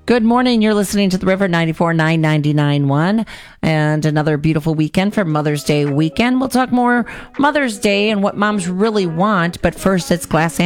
Good morning. You're listening to the River 94.9, 99.1, and another beautiful weekend for Mother's Day weekend. We'll talk more Mother's Day and what moms really want, but first it's Glass